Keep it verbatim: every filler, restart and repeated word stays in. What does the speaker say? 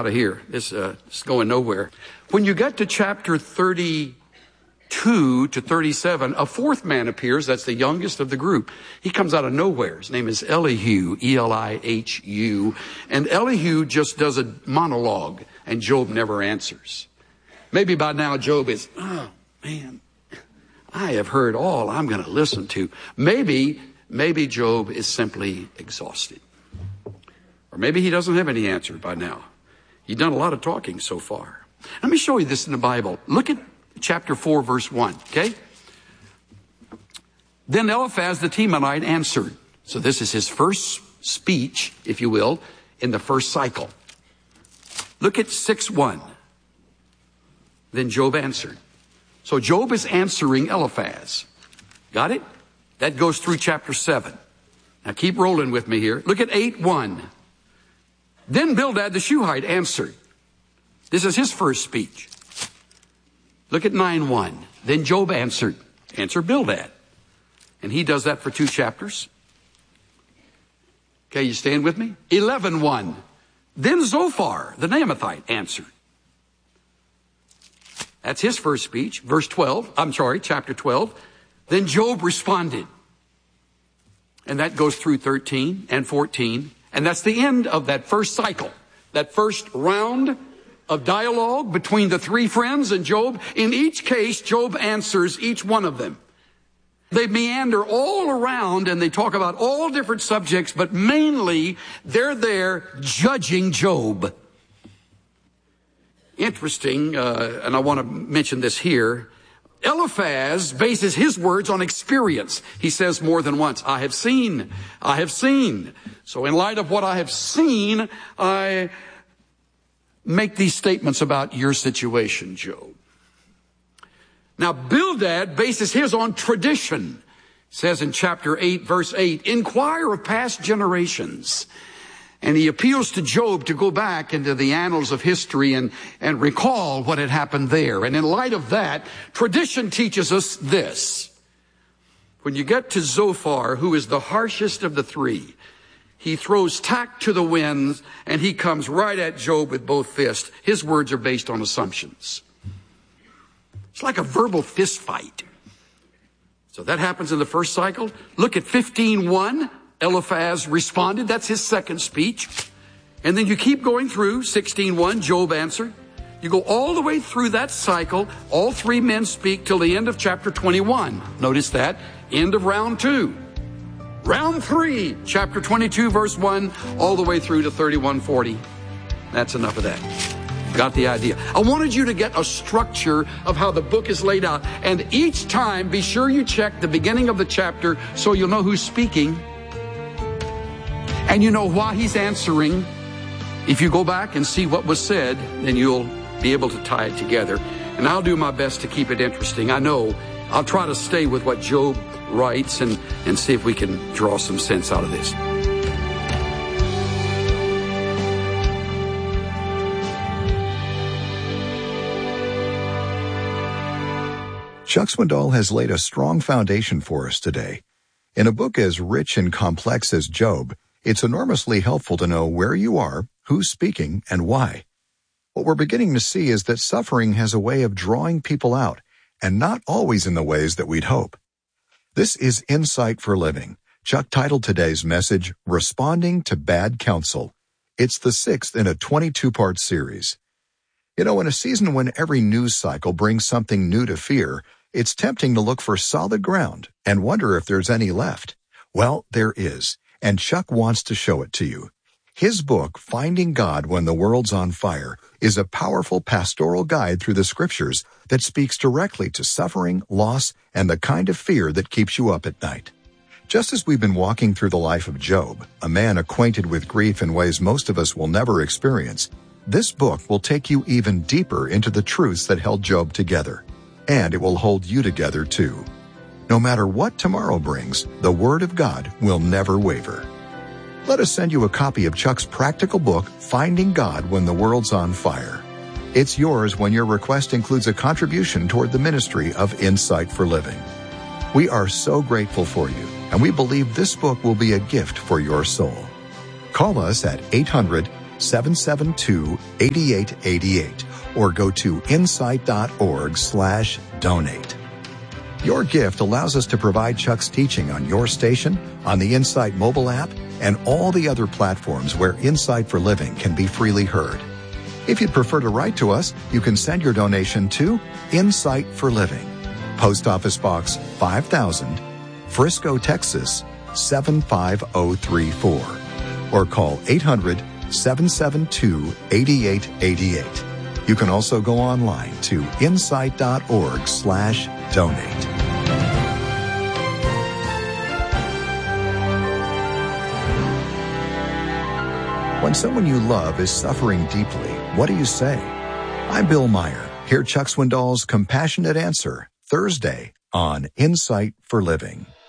out of here. This uh, is going nowhere. When you get to chapter thirty-two to thirty-seven, a fourth man appears. That's the youngest of the group. He comes out of nowhere. His name is Elihu, E L I H U. And Elihu just does a monologue, and Job never answers. Maybe by now Job is, oh, man, I have heard all I'm going to listen to. Maybe, maybe Job is simply exhausted. Or maybe he doesn't have any answer by now. He's done a lot of talking so far. Let me show you this in the Bible. Look at chapter four, verse one, okay? Then Eliphaz the Temanite answered. So this is his first speech, if you will, in the first cycle. Look at six one. Then Job answered. So Job is answering Eliphaz. Got it? That goes through chapter seven. Now keep rolling with me here. Look at eight one. Then Bildad the Shuhite answered. This is his first speech. Look at nine one. Then Job answered. Answer Bildad. And he does that for two chapters. Okay, you staying with me? eleven one. Then Zophar the Naamathite answered. That's his first speech. Verse twelve. I'm sorry, chapter twelve. Then Job responded. And that goes through thirteen and fourteen. And that's the end of that first cycle. That first round of dialogue between the three friends and Job. In each case, Job answers each one of them. They meander all around and they talk about all different subjects, but mainly they're there judging Job. Interesting, uh, and I want to mention this here. Eliphaz bases his words on experience. He says more than once, I have seen, I have seen. So in light of what I have seen, I make these statements about your situation, Job. Now, Bildad bases his on tradition. It says in chapter eight, verse eight, inquire of past generations. And he appeals to Job to go back into the annals of history and, and recall what had happened there. And in light of that, tradition teaches us this. When you get to Zophar, who is the harshest of the three, he throws tact to the winds and he comes right at Job with both fists. His words are based on assumptions. It's like a verbal fist fight. So that happens in the first cycle. Look at fifteen one. Eliphaz responded. That's his second speech. And then you keep going through sixteen one. Job answered. You go all the way through that cycle. All three men speak till the end of chapter twenty-one. Notice that. End of round two. Round three, chapter twenty-two, verse one, all the way through to thirty-one forty. That's enough of that. Got the idea. I wanted you to get a structure of how the book is laid out. And each time, be sure you check the beginning of the chapter so you'll know who's speaking. And you know why he's answering. If you go back and see what was said, then you'll be able to tie it together. And I'll do my best to keep it interesting. I know I'll try to stay with what Job writes and, and see if we can draw some sense out of this. Chuck Swindoll has laid a strong foundation for us today. In a book as rich and complex as Job, it's enormously helpful to know where you are, who's speaking, and why. What we're beginning to see is that suffering has a way of drawing people out, and not always in the ways that we'd hope. This is Insight for Living. Chuck titled today's message, Responding to Bad Counsel. It's the sixth in a twenty-two part series. You know, in a season when every news cycle brings something new to fear, it's tempting to look for solid ground and wonder if there's any left. Well, there is, and Chuck wants to show it to you. His book, Finding God When the World's on Fire, is a powerful pastoral guide through the scriptures that speaks directly to suffering, loss, and the kind of fear that keeps you up at night. Just as we've been walking through the life of Job, a man acquainted with grief in ways most of us will never experience, this book will take you even deeper into the truths that held Job together. And it will hold you together too. No matter what tomorrow brings, the Word of God will never waver. Let us send you a copy of Chuck's practical book, Finding God When the World's on Fire. It's yours when your request includes a contribution toward the ministry of Insight for Living. We are so grateful for you, and we believe this book will be a gift for your soul. Call us at eight hundred, seven seven two, eight eight eight eight or go to insight.org slash donate. Your gift allows us to provide Chuck's teaching on your station, on the Insight mobile app, and all the other platforms where Insight for Living can be freely heard. If you'd prefer to write to us, you can send your donation to Insight for Living, Post Office Box five thousand, Frisco, Texas seven five zero three four, or call eight hundred, seven seven two, eight eight eight eight. You can also go online to insight.org slash donate. When someone you love is suffering deeply, what do you say? I'm Bill Meyer. Hear Chuck Swindoll's Compassionate Answer Thursday on Insight for Living.